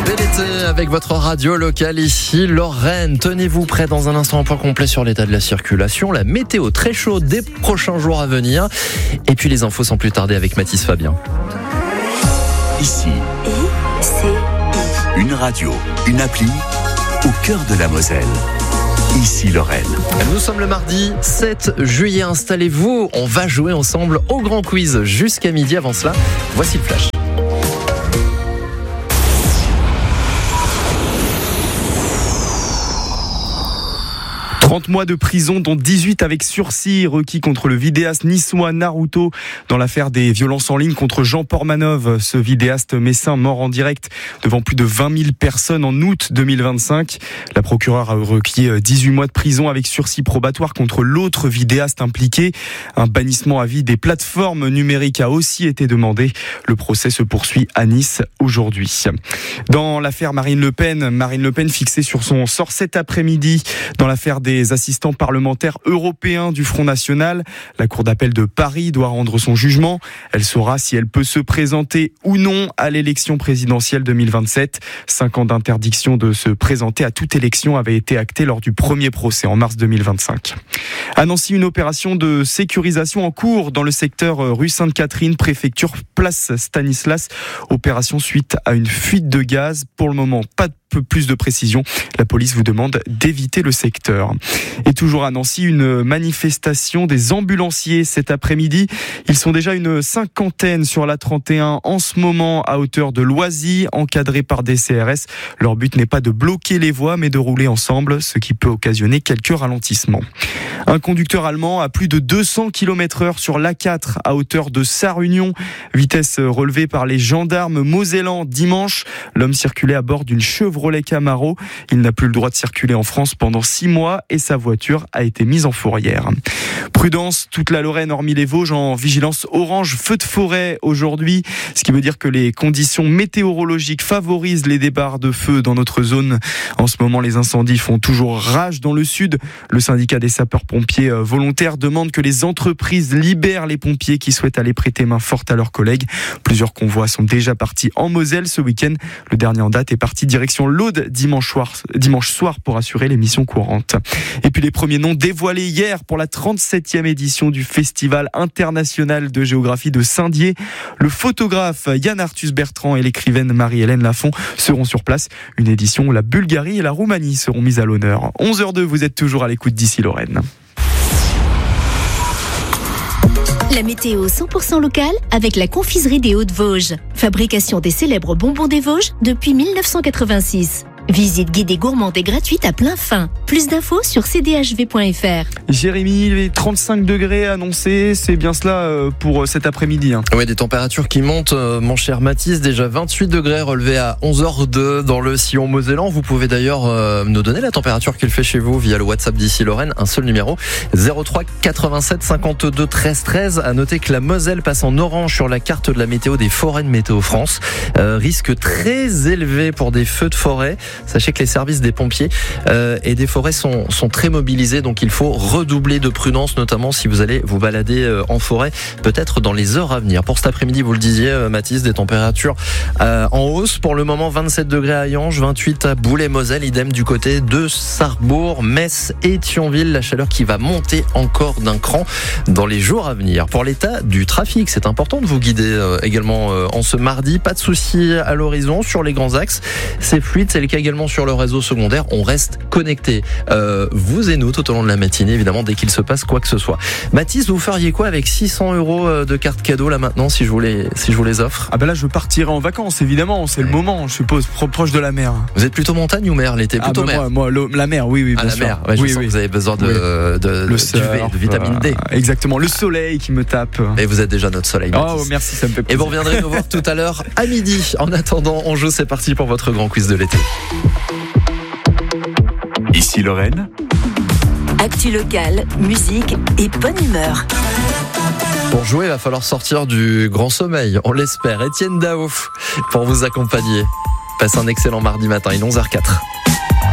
Bel été avec votre radio locale ici, Lorraine. Tenez-vous prêts dans un instant, un point complet sur l'état de la circulation, la météo très chaude des prochains jours à venir. Et puis les infos sans plus tarder avec Mathis Fabien. Ici, une radio, une appli au cœur de la Moselle. Ici Lorraine. Nous sommes le mardi 7 juillet, installez-vous, on va jouer ensemble au grand quiz jusqu'à midi. Avant cela, voici le flash. « 30 mois de prison, dont 18 avec sursis requis contre le vidéaste niçois Naruto dans l'affaire des violences en ligne contre Jean Portmanov, ce vidéaste messin mort en direct devant plus de 20 000 personnes en août 2025. La procureure a requis 18 mois de prison avec sursis probatoire contre l'autre vidéaste impliqué. Un bannissement à vie des plateformes numériques a aussi été demandé. Le procès se poursuit à Nice aujourd'hui. Dans l'affaire Marine Le Pen fixée sur son sort cet après-midi dans l'affaire des assistants parlementaires européens du Front National. La Cour d'appel de Paris doit rendre son jugement. Elle saura si elle peut se présenter ou non à l'élection présidentielle 2027. 5 ans d'interdiction de se présenter à toute élection avaient été actés lors du premier procès en mars 2025. À Nancy, une opération de sécurisation en cours dans le secteur rue Sainte-Catherine, préfecture place Stanislas. Opération suite à une fuite de gaz. Pour le moment, pas de plus de précision. La police vous demande d'éviter le secteur. Et toujours à Nancy, une manifestation des ambulanciers cet après-midi. Ils sont déjà une 50aine sur la 31 en ce moment à hauteur de Loisy, encadrés par des CRS. Leur but n'est pas de bloquer les voies, mais de rouler ensemble, ce qui peut occasionner quelques ralentissements. Un conducteur allemand à plus de 200 km/h sur l'A4 à hauteur de Sarre-Union. Vitesse relevée par les gendarmes mosellans dimanche. L'homme circulait à bord d'une Chevrolet Camaro. Il n'a plus le droit de circuler en France pendant 6 mois et sa voiture a été mise en fourrière. Prudence, toute la Lorraine hormis les Vosges en vigilance orange feu de forêt aujourd'hui, ce qui veut dire que les conditions météorologiques favorisent les départs de feu dans notre zone. En ce moment, les incendies font toujours rage dans le sud. Le syndicat des sapeurs-pompiers volontaires demande que les entreprises libèrent les pompiers qui souhaitent aller prêter main forte à leurs collègues. Plusieurs convois sont déjà partis en Moselle ce week-end. Le dernier en date est parti direction l'Aude dimanche soir pour assurer les missions courantes. Et puis les premiers noms dévoilés hier pour la 37e édition du Festival international de géographie de Saint-Dié. Le photographe Yann Arthus Bertrand et l'écrivaine Marie-Hélène Lafont seront sur place. Une édition où la Bulgarie et la Roumanie seront mises à l'honneur. 11h02, vous êtes toujours à l'écoute d'ici Lorraine. La météo 100% locale avec la confiserie des Hauts-de-Vosges. Fabrication des célèbres bonbons des Vosges depuis 1986. Visite guidée gourmande et gratuite à plein fin. Plus d'infos sur cdhv.fr. Jérémy, les 35 degrés annoncés, c'est bien cela pour cet après-midi. Oui, des températures qui montent, mon cher Mathis. Déjà 28 degrés relevés à 11h02 dans le sillon mosellan. Vous pouvez d'ailleurs nous donner la température qu'il fait chez vous via le WhatsApp d'ici Lorraine. Un seul numéro, 03 87 52 13 13. À noter que la Moselle passe en orange sur la carte de la météo des forêts de Météo France. Risque très élevé pour des feux de forêt. Sachez que les services des pompiers et des forêts sont très mobilisés, donc il faut redoubler de prudence, notamment si vous allez vous balader en forêt, peut-être dans les heures à venir. Pour cet après-midi, vous le disiez, Mathis, des températures en hausse. Pour le moment, 27 degrés à Yange, 28 à Boulay-Moselle, idem du côté de Sarrebourg, Metz et Thionville. La chaleur qui va monter encore d'un cran dans les jours à venir. Pour l'état du trafic, c'est important de vous guider également en ce mardi. Pas de soucis à l'horizon sur les grands axes. C'est fluide, c'est le cas également sur le réseau secondaire. On reste connectés, vous et nous, tout au long de la matinée, évidemment, dès qu'il se passe quoi que ce soit. Mathis, vous feriez quoi avec 600 € de cartes cadeaux là maintenant, si je vous les offre? Ah ben là, je partirai en vacances, évidemment. C'est le moment, je suppose, proche de la mer. Vous êtes plutôt montagne ou mer l'été? Plutôt mer. Moi, la mer, oui, bien la sûr. mer. Ouais, je sens que vous avez besoin de surf, de vitamine D. Exactement, le soleil qui me tape. Et vous êtes déjà notre soleil, Mathis. Oh, merci, ça me fait plaisir. Et vous reviendrez nous voir tout à l'heure à midi. En attendant, on joue, c'est parti pour votre grand quiz de l'été. Ici Lorraine. Actu locale, musique et bonne humeur. Pour jouer, il va falloir sortir du grand sommeil, on l'espère. Étienne Dao pour vous accompagner. Passez un excellent mardi matin, il est 11h04.